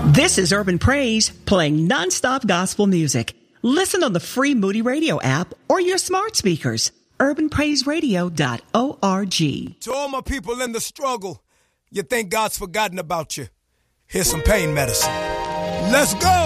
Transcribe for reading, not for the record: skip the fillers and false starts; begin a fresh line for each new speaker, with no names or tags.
This is Urban Praise, playing nonstop gospel music. Listen on the free Moody Radio app or your smart speakers. urbanpraiseradio.org.
To all my people in the struggle, you think God's forgotten about you. Here's some pain medicine. Let's go!